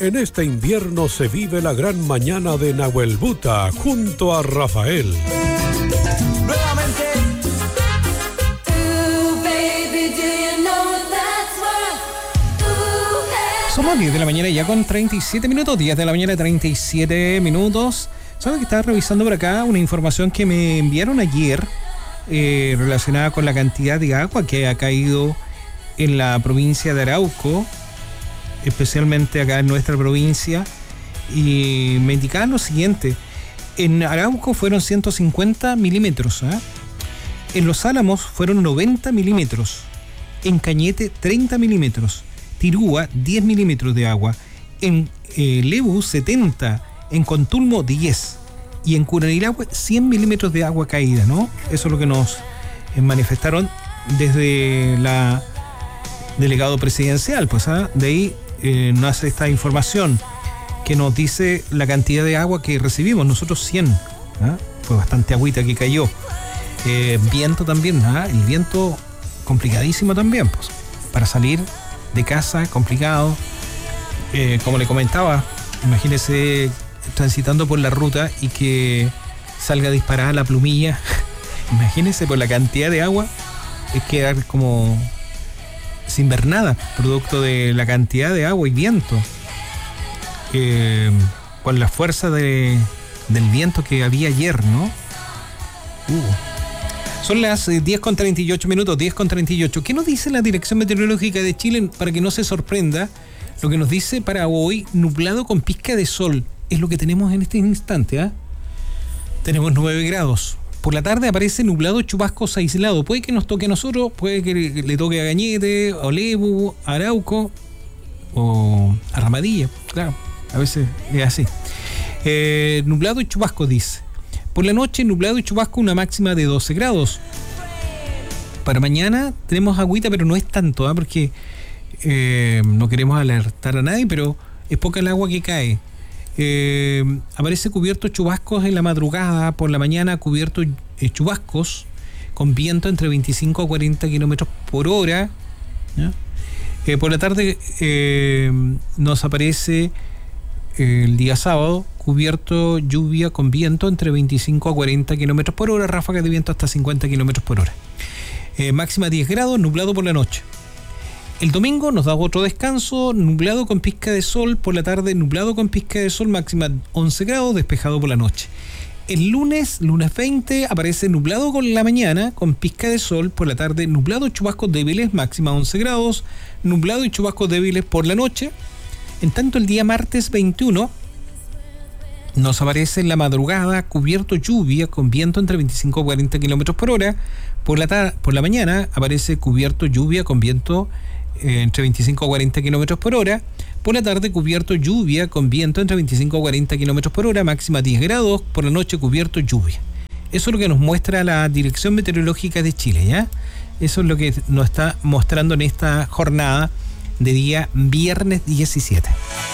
En este invierno se vive la gran mañana de Nahuel Buta junto a Rafael. Nuevamente. Somos 10 de la mañana ya con 37 minutos, 10 de la mañana 37 minutos. ¿Sabes que estaba revisando por acá una información que me enviaron ayer relacionada con la cantidad de agua que ha caído en la provincia de Arauco, especialmente acá en nuestra provincia, y me indicaban lo siguiente: en Arauco fueron 150 milímetros, en Los Álamos fueron 90 milímetros, en Cañete 30 milímetros, Tirúa 10 milímetros de agua, en Lebu 70, en Contulmo 10 y en Curanilahue 100 milímetros de agua caída, ¿no? Eso es lo que nos manifestaron desde la delegado presidencial, pues de ahí nos hace esta información que nos dice la cantidad de agua que recibimos, nosotros 100, fue bastante agüita que cayó. Viento también, el viento complicadísimo también, pues para salir de casa, complicado. Como le comentaba, imagínese transitando por la ruta y que salga disparada la plumilla. Imagínese, por la cantidad de agua, es quedar como sin ver nada, producto de la cantidad de agua y viento. Con la fuerza del viento que había ayer, ¿no? Son las 10:38 minutos, 10:38. ¿Qué nos dice la Dirección Meteorológica de Chile para que no se sorprenda? Lo que nos dice para hoy: nublado con pizca de sol. Es lo que tenemos en este instante, Tenemos 9 grados. Por la tarde aparece nublado, chubascos aislados. Puede que nos toque a nosotros, puede que le toque a Cañete, a Lebu, a Arauco o a Ramadilla. Claro, a veces es así. Nublado y chubascos, dice. Por la noche, nublado y chubasco, una máxima de 12 grados. Para mañana tenemos agüita, pero no es tanto, porque no queremos alertar a nadie, pero es poca el agua que cae. Aparece cubierto chubascos en la madrugada. Por la mañana, cubierto chubascos con viento entre 25 a 40 kilómetros por hora. Por la tarde nos aparece el día sábado cubierto, lluvia con viento entre 25 a 40 kilómetros por hora, ráfagas de viento hasta 50 kilómetros por hora. Máxima 10 grados, nublado por la noche. El domingo nos da otro descanso, nublado con pizca de sol. Por la tarde, nublado con pizca de sol, máxima 11 grados, despejado por la noche. El lunes 20, aparece nublado con la mañana, con pizca de sol. Por la tarde, nublado y chubascos débiles, máxima 11 grados, nublado y chubascos débiles por la noche. En tanto, el día martes 21 nos aparece en la madrugada cubierto, lluvia con viento entre 25 y 40 kilómetros por hora. Por la mañana aparece cubierto, lluvia con viento entre 25 y 40 kilómetros por hora. Por la tarde, cubierto, lluvia con viento entre 25 y 40 kilómetros por hora, máxima 10 grados. Por la noche, cubierto, lluvia. Eso es lo que nos muestra la Dirección Meteorológica de Chile, ¿ya? Eso es lo que nos está mostrando en esta jornada de día viernes 17.